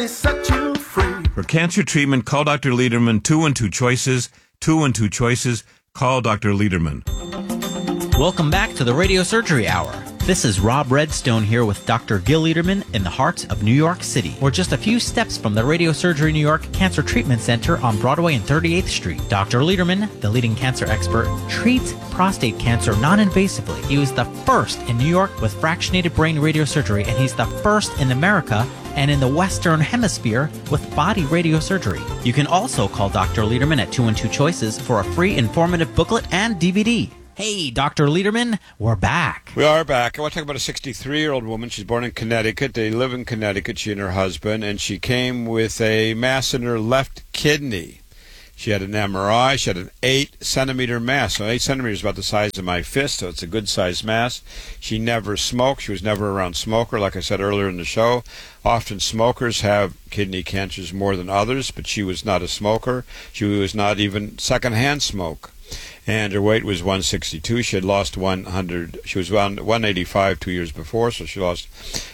Set you free. For cancer treatment, call Dr. Lederman. 212 Choices. 212 Choices. Call Dr. Lederman. Welcome back to the Radio Surgery Hour. This is Rob Redstone here with Dr. Gil Lederman in the heart of New York City. We're just a few steps from the Radio Surgery New York Cancer Treatment Center on Broadway and 38th Street. Dr. Lederman, the leading cancer expert, treats prostate cancer non-invasively. He was the first in New York with fractionated brain radiosurgery, and he's the first in America and in the Western Hemisphere with body radiosurgery. You can also call Dr. Lederman at 212 Choices for a free informative booklet and DVD. Hey, Dr. Lederman, we're back. We are back. I want to talk about a 63-year-old woman. She's born in Connecticut. They live in Connecticut, she and her husband, and she came with a mass in her left kidney. She had an MRI. She had an 8-centimeter mass. So 8 centimeters is about the size of my fist, so it's a good-sized mass. She never smoked. She was never around smoker, like I said earlier in the show. Often smokers have kidney cancers more than others, but she was not a smoker. She was not even secondhand smoke. And her weight was 162. She had lost 100. She was 185 2 years before, so she lost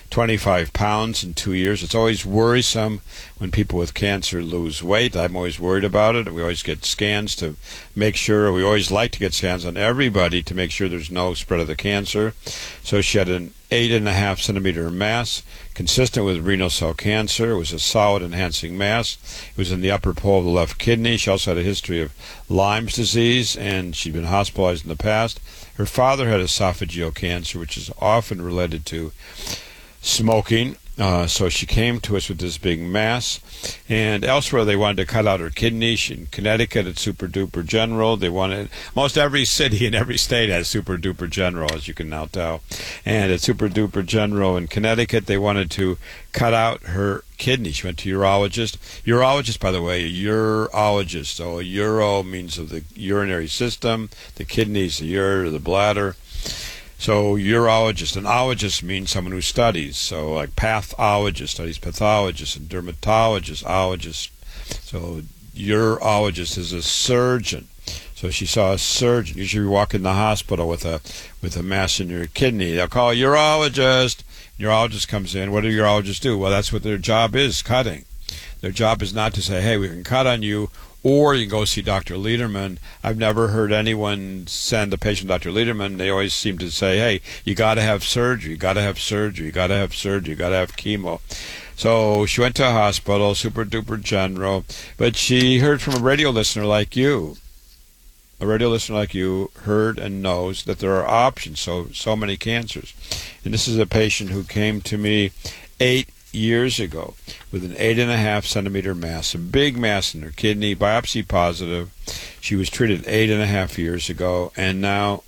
25 pounds in 2 years. It's always worrisome when people with cancer lose weight. I'm always worried about it. We always get scans to make sure. We always like to get scans on everybody to make sure there's no spread of the cancer. So she had an 8.5 centimeter mass, consistent with renal cell cancer. It was a solid enhancing mass. It was in the upper pole of the left kidney. She also had a history of Lyme's disease, and she'd been hospitalized in the past. Her father had esophageal cancer, which is often related to smoking. So she came to us with this big mass. And elsewhere, they wanted to cut out her kidney. In Connecticut, it's Super Duper General. They wanted, most every city in every state has Super Duper General, as you can now tell. And at Super Duper General in Connecticut, they wanted to cut out her kidney. She went to urologist. Urologist, by the way, a urologist. So a uro means of the urinary system. The kidneys, the ureter, the bladder. So urologist, and ologist means someone who studies. So like pathologist studies pathologists, and dermatologist, ologist. So urologist is a surgeon. So she saw a surgeon. Usually you walk in the hospital with a mass in your kidney. They'll call a urologist. Urologist comes in. What do urologists do? Well, that's what their job is, cutting. Their job is not to say, hey, we can cut on you, or you can go see Dr. Lederman. I've never heard anyone send a patient to Dr. Lederman. They always seem to say, hey, you got to have surgery, you got to have surgery, you got to have surgery, you got to have chemo. So she went to a hospital, Super Duper General, but she heard from a radio listener like you. A radio listener like you heard and knows that there are options, so many cancers. And this is a patient who came to me 8 years ago with an 8.5 centimeter mass, a big mass in her kidney, biopsy positive. She was treated 8.5 years ago, and now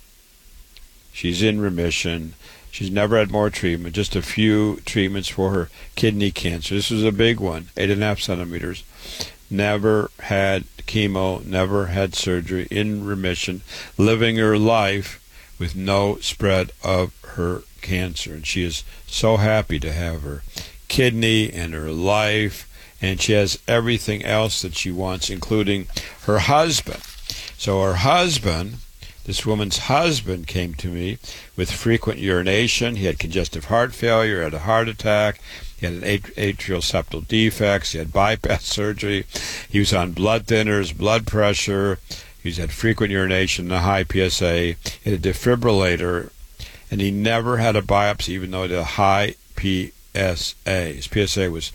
she's in remission. She's never had more treatment, just a few treatments for her kidney cancer. This was a big one, 8.5 centimeters. Never had chemo, never had surgery, in remission, living her life with no spread of her cancer. And she is so happy to have her kidney and her life, and she has everything else that she wants, including her husband. So her husband, this woman's husband, came to me with frequent urination. He had congestive heart failure, had a heart attack, he had an atrial septal defects, he had bypass surgery, he was on blood thinners, blood pressure, he's had frequent urination, a high PSA, he had a defibrillator, and he never had a biopsy, even though he had a high PSA. His PSA was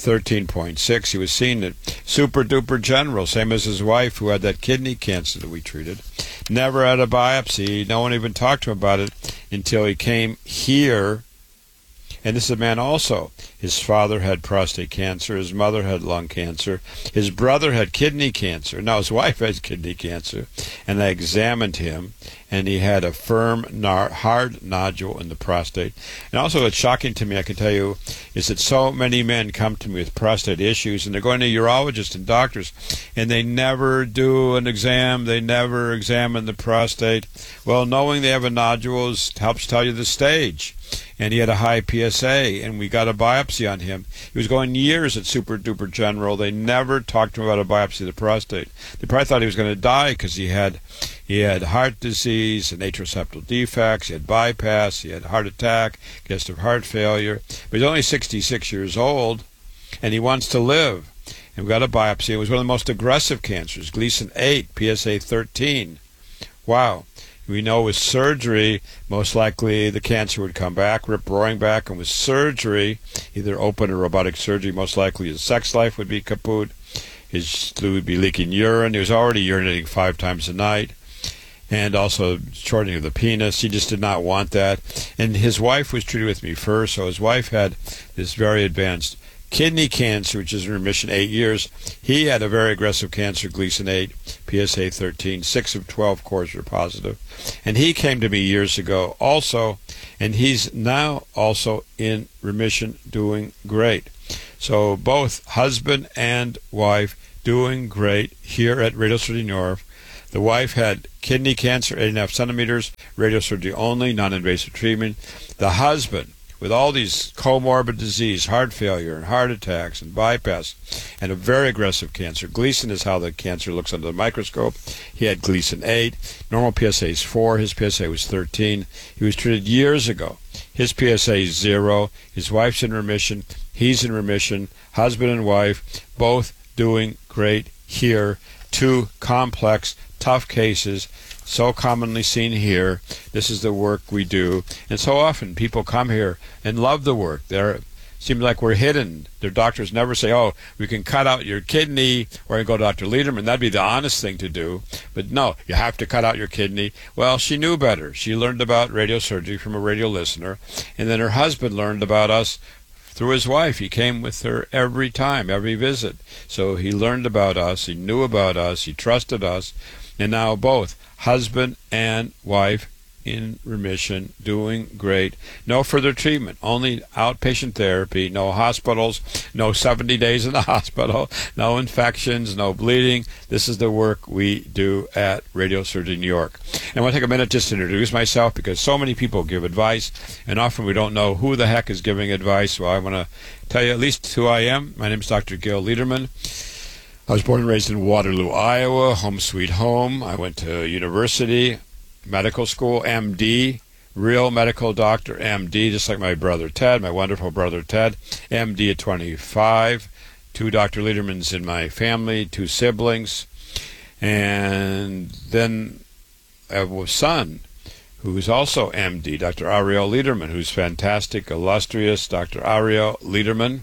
13.6. He was seen at Super Duper General, same as his wife who had that kidney cancer that we treated. Never had a biopsy. No one even talked to him about it until he came here. And this is a man also. His father had prostate cancer. His mother had lung cancer. His brother had kidney cancer. Now his wife has kidney cancer. And I examined him, and he had a firm, hard nodule in the prostate. And also what's shocking to me, I can tell you, is that so many men come to me with prostate issues, and they're going to urologists and doctors, and they never do an exam. They never examine the prostate. Well, knowing they have a nodule helps tell you the stage. And he had a high PSA, and we got a biopsy on him. He was going years at Super Duper General. They never talked to him about a biopsy of the prostate. They probably thought he was going to die because he had heart disease and atrial septal defects. He had bypass. He had heart attack, congestive heart failure. But he's only 66 years old. and he wants to live. And we got a biopsy. It was one of the most aggressive cancers, Gleason 8, PSA 13. Wow. We know with surgery, most likely the cancer would come back, rip-roaring back, and with surgery, either open or robotic surgery, most likely his sex life would be kaput. His fluid would be leaking urine. He was already urinating 5 times a night. And also shortening of the penis. He just did not want that. And his wife was treated with me first, so his wife had this very advanced kidney cancer, which is in remission 8 years. He had a very aggressive cancer, Gleason 8, PSA 13. 6 of 12 cores were positive. And he came to me years ago also, and he's now also in remission, doing great. So both husband and wife doing great here at Radiosurgery New York. The wife had kidney cancer, 8.5 centimeters, radiosurgery only, non-invasive treatment. The husband, with all these comorbid disease, heart failure and heart attacks and bypass, and a very aggressive cancer. Gleason is how the cancer looks under the microscope. He had Gleason 8. Normal PSA is 4. His PSA was 13. He was treated years ago. His PSA is 0. His wife's in remission. He's in remission. Husband and wife, both doing great here. 2 complex, tough cases, so commonly seen here. This is the work we do. And so often people come here and love the work. It seems like we're hidden. Their doctors never say, oh, we can cut out your kidney, or you go to Dr. Lederman. That'd be the honest thing to do. But no, you have to cut out your kidney. Well, she knew better. She learned about radiosurgery from a radio listener. And then her husband learned about us through his wife. He came with her every time, every visit. So he learned about us, he knew about us, he trusted us, and now both husband and wife in remission, doing great. No further treatment, only outpatient therapy, no hospitals, no 70 days in the hospital, no infections, no bleeding. This is the work we do at Radiosurgery New York. And I want to take a minute just to introduce myself, because so many people give advice, and often we don't know who the heck is giving advice. So I want to tell you at least who I am. My name is Dr. Gil Lederman. I was born and raised in Waterloo, Iowa, home sweet home. I went to university, medical school, MD, real medical doctor, MD, just like my brother Ted, my wonderful brother Ted, MD at 25, 2 Dr. Ledermans in my family, 2 siblings, and then I have a son who's also MD, Dr. Ariel Lederman, who's fantastic, illustrious Dr. Ariel Lederman,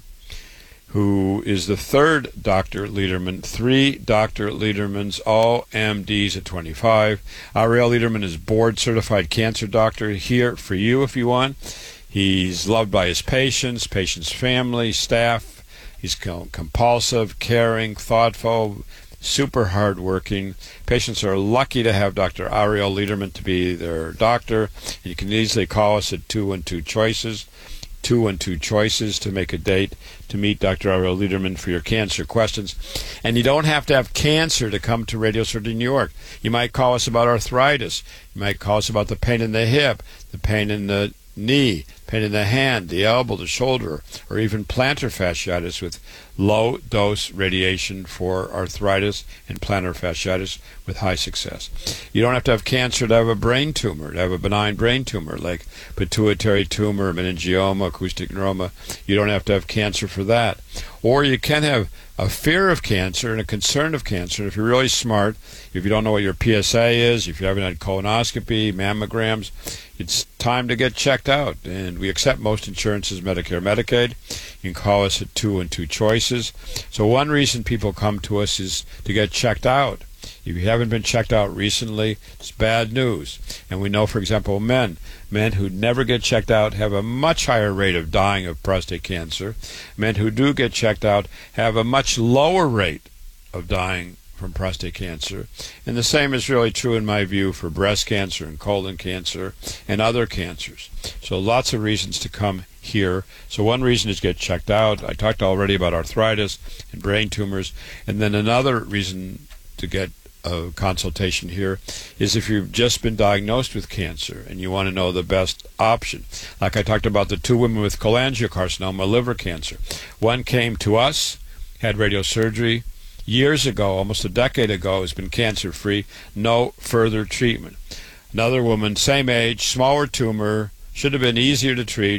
who is the 3rd Dr. Lederman, 3 Dr. Ledermans, all MDs at 25. Ariel Lederman is board-certified cancer doctor here for you if you want. He's loved by his patients, family, staff. He's compulsive, caring, thoughtful, super hard-working. Patients are lucky to have Dr. Ariel Lederman to be their doctor. And you can easily call us at 212 Choices. 212 Choices to make a date to meet Dr. Ariel Lederman for your cancer questions. And you don't have to have cancer to come to Radiosurgery New York. You might call us about arthritis. You might call us about the pain in the hip, the pain in the knee, pain in the hand, the elbow, the shoulder, or even plantar fasciitis with low-dose radiation for arthritis and plantar fasciitis with high success. You don't have to have cancer to have a brain tumor, to have a benign brain tumor like pituitary tumor, meningioma, acoustic neuroma. You don't have to have cancer for that. Or you can have a fear of cancer and a concern of cancer. If you're really smart, if you don't know what your PSA is, if you haven't had colonoscopy, mammograms, it's time to get checked out. And we accept most insurances, Medicare, Medicaid. You can call us at 212 Choices. So one reason people come to us is to get checked out. If you haven't been checked out recently, it's bad news. And we know, for example, men who never get checked out have a much higher rate of dying of prostate cancer. Men who do get checked out have a much lower rate of dying from prostate cancer. And the same is really true, in my view, for breast cancer and colon cancer and other cancers. So lots of reasons to come here. So one reason is get checked out. I talked already about arthritis and brain tumors. And then another reason to get a consultation here is if you've just been diagnosed with cancer and you want to know the best option. Like I talked about the 2 women with cholangiocarcinoma, liver cancer. One came to us, had radiosurgery years ago, almost a decade ago, has been cancer-free, no further treatment. Another woman, same age, smaller tumor, should have been easier to treat,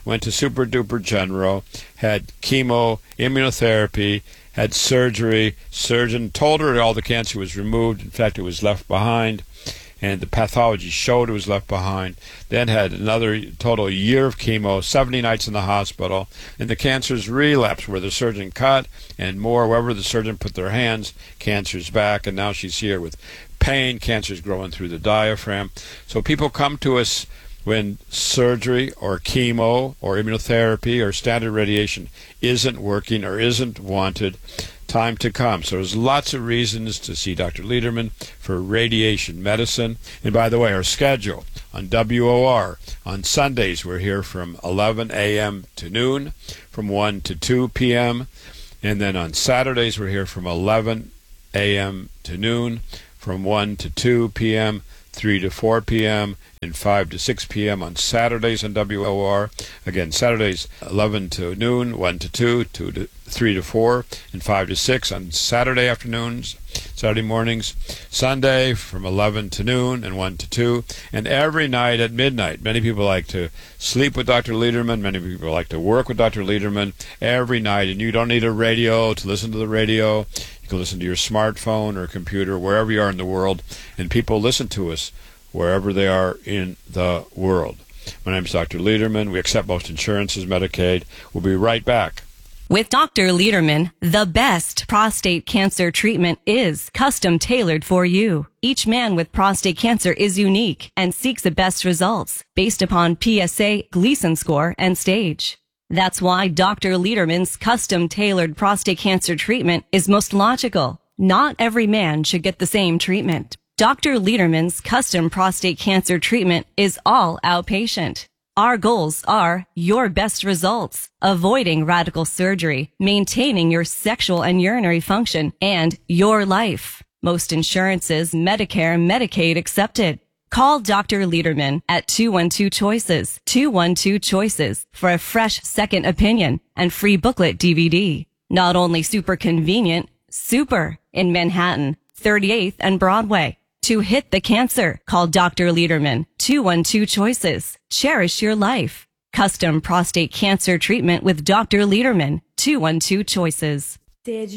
went to Super Duper General, had chemo, immunotherapy, had surgery. Surgeon told her all the cancer was removed. In fact, it was left behind, and the pathology showed it was left behind. Then had another total year of chemo, 70 nights in the hospital, and the cancer's relapsed where the surgeon cut, and more, wherever the surgeon put their hands, cancer's back, and now she's here with pain. Cancer's growing through the diaphragm. So people come to us when surgery or chemo or immunotherapy or standard radiation isn't working or isn't wanted. Time to come. So there's lots of reasons to see Dr. Lederman for radiation medicine. And by the way, our schedule on WOR, on Sundays we're here from 11 a.m. to noon, from 1 to 2 p.m. And then on Saturdays we're here from 11 a.m. to noon, from 1 to 2 p.m., 3 to 4 p.m., and 5 to 6 p.m. on Saturdays on WOR. Again, Saturdays 11 to noon, 1 to 2, 2 to 3 to 4, and 5 to 6 on Saturday afternoons, Saturday mornings. Sunday from 11 to noon and 1 to 2, and every night at midnight. Many people like to sleep with Dr. Lederman. Many people like to work with Dr. Lederman every night, and you don't need a radio to listen to the radio. You can listen to your smartphone or computer wherever you are in the world, and people listen to us wherever they are in the world. My name is Dr. Lederman. We accept most insurances, Medicaid. We'll be right back. With Dr. Lederman, the best prostate cancer treatment is custom tailored for you. Each man with prostate cancer is unique and seeks the best results based upon PSA, Gleason score, and stage. That's why Dr. Lederman's custom tailored prostate cancer treatment is most logical. Not every man should get the same treatment. Dr. Lederman's custom prostate cancer treatment is all outpatient. Our goals are your best results, avoiding radical surgery, maintaining your sexual and urinary function, and your life. Most insurances, Medicare, Medicaid accepted. Call Dr. Lederman at 212-CHOICES, 212-CHOICES for a fresh second opinion and free booklet DVD. Not only super convenient, super in Manhattan, 38th and Broadway. To hit the cancer, call Dr. Lederman, 212-CHOICES. Cherish your life. Custom prostate cancer treatment with Dr. Lederman, 212-CHOICES. Did